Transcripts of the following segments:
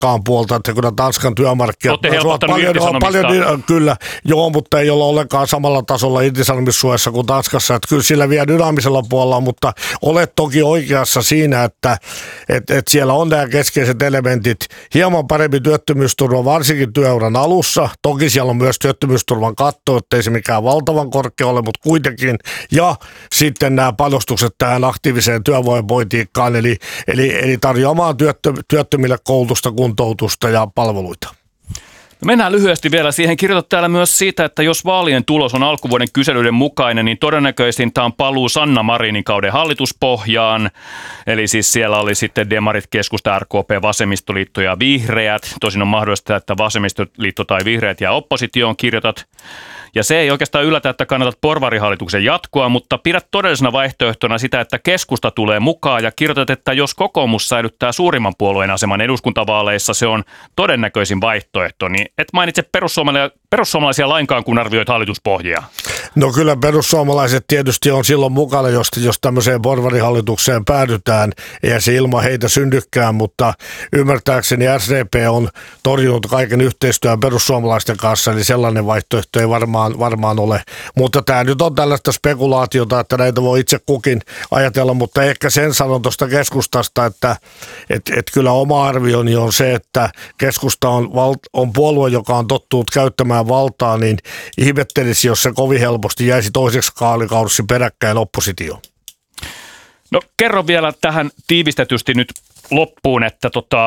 Tanskan puolta, että kyllä Tanskan työmarkkinat ovat paljon, kyllä, joo, mutta ei olla ollenkaan samalla tasolla irtisanomissuojassa kuin Tanskassa, että kyllä sillä vielä dynaamisella puolella, mutta olet toki oikeassa siinä, että siellä on nämä keskeiset elementit, hieman parempi työttömyysturva, varsinkin työuran alussa, toki siellä on myös työttömyysturvan katto, ettei se mikään valtavan korkea ole, mutta kuitenkin, ja sitten nämä panostukset tähän aktiiviseen työvoimapolitiikkaan, eli tarjoamaan työttömille koulutusta, kuntoutusta ja palveluita. Mennään lyhyesti vielä siihen. Kirjoitat täällä myös siitä, että jos vaalien tulos on alkuvuoden kyselyiden mukainen, niin todennäköisintä on paluu Sanna Marinin kauden hallituspohjaan. Eli siis siellä oli sitten demarit, keskusta, RKP, vasemmistoliitto ja vihreät. Tosin on mahdollista, että vasemmistoliitto tai vihreät jää oppositioon, kirjoitat. Ja se ei oikeastaan yllätä, että kannatat porvarihallituksen jatkoa, mutta pidät todellisena vaihtoehtona sitä, että keskusta tulee mukaan ja kirjoitat, että jos kokoomus säilyttää suurimman puolueen aseman eduskuntavaaleissa, se on todennäköisin vaihtoehto. Niin et mainitse perussuomalaisia lainkaan, kun arvioit hallituspohjia. No kyllä perussuomalaiset tietysti on silloin mukana, jos tämmöiseen porvarihallitukseen päädytään. Eihän se ilman heitä synnykään, mutta ymmärtääkseni SDP on torjunut kaiken yhteistyön perussuomalaisten kanssa, eli sellainen vaihtoehto ei varmaan ole. Mutta tämä nyt on tällaista spekulaatiota, että näitä voi itse kukin ajatella, mutta ehkä sen sanon tuosta keskustasta, että kyllä oma arvioni on se, että keskusta on puolue, joka on tottunut käyttämään valtaa, niin ihmettelisi, jos se kovin helposti jäisi toiseksi vaalikaudeksi peräkkäin oppositioon. No kerro vielä tähän tiivistetysti nyt loppuun, että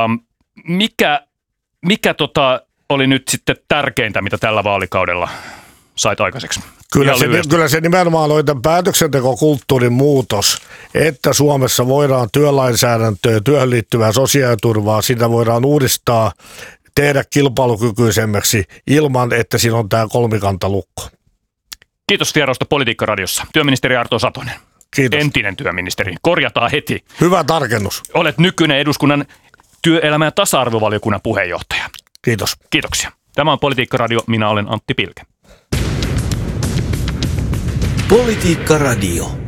mikä oli nyt sitten tärkeintä, mitä tällä vaalikaudella sait aikaiseksi? Kyllä se nimenomaan oli tämän päätöksentekokulttuurin muutos, että Suomessa voidaan työlainsäädäntöä, työhön liittyvää sosiaaliturvaa, sitä voidaan uudistaa, tehdä kilpailukykyisemmäksi ilman, että siinä on tämä kolmikantalukko. Kiitos vierausta Politiikka-radiossa. Työministeri Arto Satonen. Kiitos. Entinen työministeri. Korjataan heti. Hyvä tarkennus. Olet nykyinen eduskunnan työelämä- ja tasa-arvovaliokunnan puheenjohtaja. Kiitos. Kiitoksia. Tämä on Politiikka-radio. Minä olen Antti Pilke. Politiikka-radio.